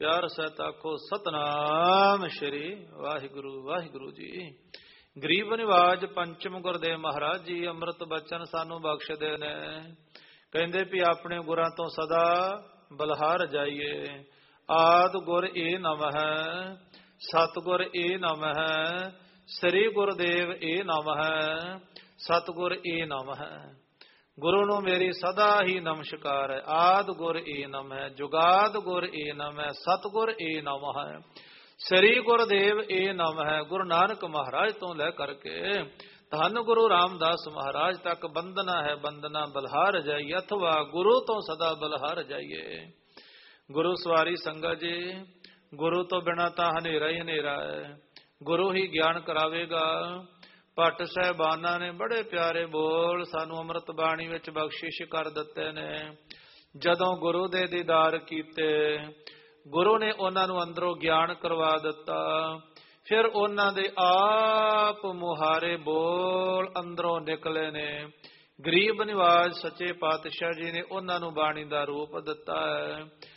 प्यार सहित आखो सतनाम श्री वाहिगुरु वाहिगुरु जी। गरीब निवाज पंचम गुरदेव महाराज जी अमृत बचन सानू बख्शदे ने। कहंदे भी अपने गुरां तो सदा बलहार जाइए। आद गुर ए नम है, सतगुर ए नम है, श्री गुरदेव ए नम है, सतगुर ए नम है। गुरु ਨੂੰ ਮੇਰੀ ਸਦਾ ਹੀ ਨਮਸਕਾਰ ਹੈ। ਆਦ ਗੁਰ ਏ ਨਮ ਹੈ, ਜੁਗਾਦ ਗੁਰ ਏ ਨਮ ਹੈ, ਸਤਗੁਰ ਏ ਨਮ ਹੈ, ਸ੍ਰੀ ਗੁਰਦੇਵ ਏ ਨਮ ਹੈ। ਗੁਰੂ ਨਾਨਕ ਮਹਾਰਾਜ ਤੋਂ ਲੈ ਕਰਕੇ ਧੰਨ ਗੁਰੂ ਰਾਮਦਾਸ ਮਹਾਰਾਜ ਤੱਕ ਬੰਦਨਾ ਹੈ, ਬੰਦਨਾ ਬਲਹਾਰ ਜਾਈਏ ਅਥਵਾ ਗੁਰੂ ਤੋਂ ਸਦਾ ਬਲਹਾਰ ਜਾਈਏ। ਗੁਰੂ ਸਵਾਰੀ ਸੰਗਤ ਜੀ, ਗੁਰੂ ਤੋਂ ਬਿਨਾਂ ਤਾਂ ਹਨੇਰਾ ਹੀ ਹਨੇਰਾ ਹੈ। ਗੁਰੂ ਹੀ ਗਿਆਨ ਕਰਾਵੇਗਾ। ਭੱਟ ਸਾਹਿਬਾਨਾਂ ਨੇ ਬੜੇ ਪਿਆਰੇ ਬੋਲ ਸਾਨੂੰ ਅੰਮ੍ਰਿਤ ਬਾਣੀ ਵਿੱਚ ਬਖਸ਼ਿਸ਼ ਕਰ ਦਿੱਤੇ ਨੇ। ਜਦੋਂ ਗੁਰੂ ਦੇ ਦੀਦਾਰ ਕੀਤੇ, ਗੁਰੂ ਨੇ ਉਹਨਾਂ ਨੂੰ ਅੰਦਰੋਂ ਗਿਆਨ ਕਰਵਾ ਦਿੱਤਾ। ਫਿਰ ਉਹਨਾਂ ਦੇ ਆਪ ਮੁਹਾਰੇ ਬੋਲ ਅੰਦਰੋਂ ਨਿਕਲੇ ਨੇ। ਗਰੀਬ ਨਿਵਾਜ ਸੱਚੇ ਪਾਤਸ਼ਾਹ ਜੀ ਨੇ ਉਹਨਾਂ ਨੂੰ ਬਾਣੀ ਦਾ ਰੂਪ ਦਿੱਤਾ ਹੈ।